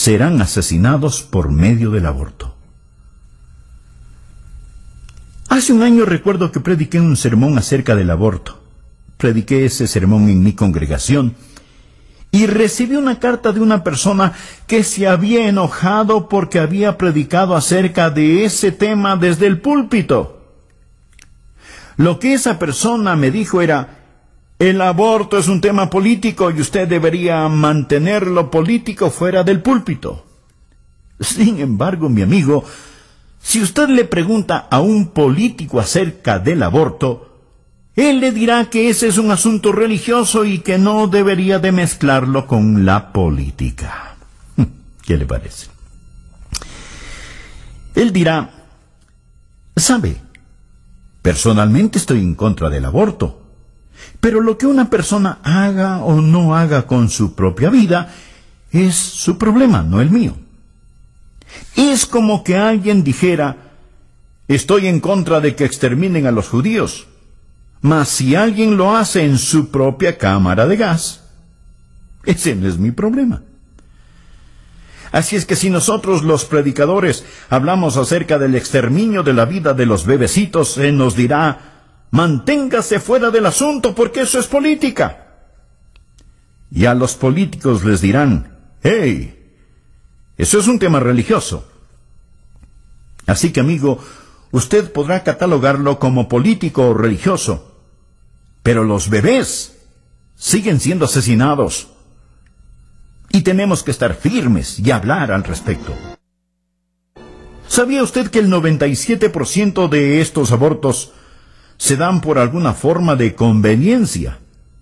serán asesinados por medio del aborto. Hace un año recuerdo que prediqué un sermón acerca del aborto. Prediqué ese sermón en mi congregación y recibí una carta de una persona que se había enojado porque había predicado acerca de ese tema desde el púlpito. Lo que esa persona me dijo era: el aborto es un tema político y usted debería mantener lo político fuera del púlpito. Sin embargo, mi amigo, si usted le pregunta a un político acerca del aborto, él le dirá que ese es un asunto religioso y que no debería de mezclarlo con la política. ¿Qué le parece? Él dirá: ¿sabe? Personalmente estoy en contra del aborto, pero lo que una persona haga o no haga con su propia vida es su problema, no el mío. Es como que alguien dijera: estoy en contra de que exterminen a los judíos, mas si alguien lo hace en su propia cámara de gas, ese no es mi problema. Así es que si nosotros los predicadores hablamos acerca del exterminio de la vida de los bebecitos, se nos dirá: manténgase fuera del asunto porque eso es política. Y a los políticos les dirán: hey, eso es un tema religioso. Así que, amigo, usted podrá catalogarlo como político o religioso, pero los bebés siguen siendo asesinados. Y tenemos que estar firmes y hablar al respecto. ¿Sabía usted que el 97% de estos abortos se dan por alguna forma de conveniencia?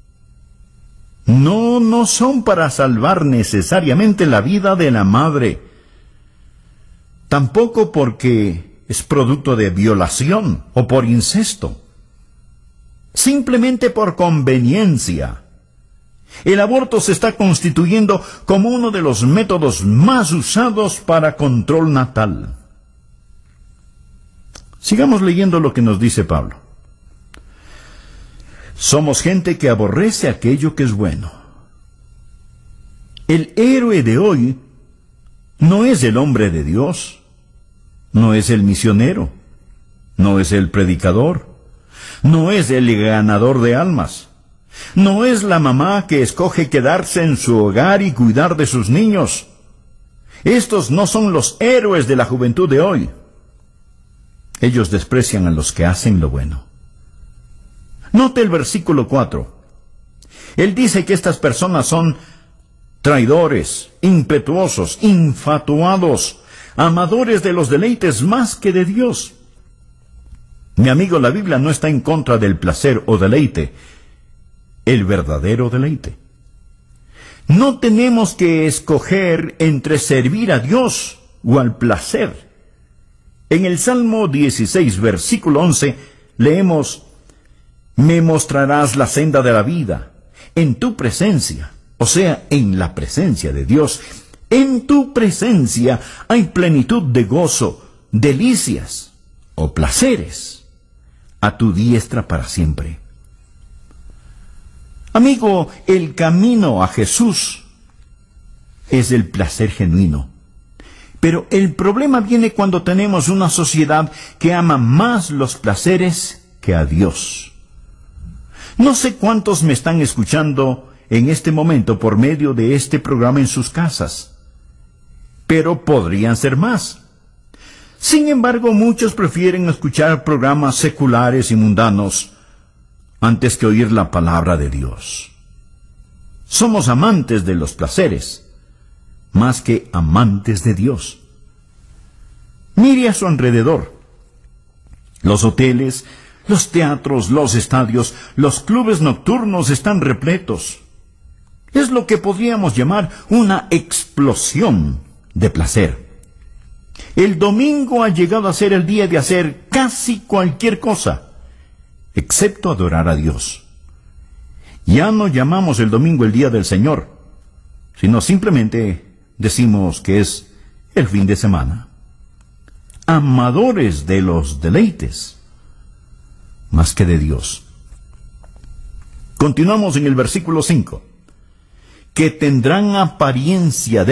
No son para salvar necesariamente la vida de la madre. Tampoco porque es producto de violación o por incesto. Simplemente por conveniencia. El aborto se está constituyendo como uno de los métodos más usados para control natal. Sigamos leyendo lo que nos dice Pablo. Somos gente que aborrece aquello que es bueno. El héroe de hoy no es el hombre de Dios, no es el misionero, no es el predicador, no es el ganador de almas. No es la mamá que escoge quedarse en su hogar y cuidar de sus niños. Estos no son los héroes de la juventud de hoy. Ellos desprecian a los que hacen lo bueno. Note el versículo 4. Él dice que estas personas son traidores, impetuosos, infatuados, amadores de los deleites más que de Dios. Mi amigo, la Biblia no está en contra del placer o deleite, el verdadero deleite. No tenemos que escoger entre servir a Dios o al placer. En el Salmo 16, versículo 11, leemos: me mostrarás la senda de la vida, en tu presencia, o sea, en la presencia de Dios. En tu presencia hay plenitud de gozo, delicias o placeres, a tu diestra para siempre. Amigo, el camino a Jesús es el placer genuino. Pero el problema viene cuando tenemos una sociedad que ama más los placeres que a Dios. No sé cuántos me están escuchando en este momento por medio de este programa en sus casas, pero podrían ser más. Sin embargo, muchos prefieren escuchar programas seculares y mundanos antes que oír la palabra de Dios. Somos amantes de los placeres, más que amantes de Dios. Mire a su alrededor. Los hoteles, los teatros, los estadios, los clubes nocturnos están repletos. Es lo que podríamos llamar una explosión de placer. El domingo ha llegado a ser el día de hacer casi cualquier cosa, excepto adorar a Dios. Ya no llamamos el domingo el día del Señor, sino simplemente decimos que es el fin de semana. Amadores de los deleites, más que de Dios. Continuamos en el versículo 5. Que tendrán apariencia de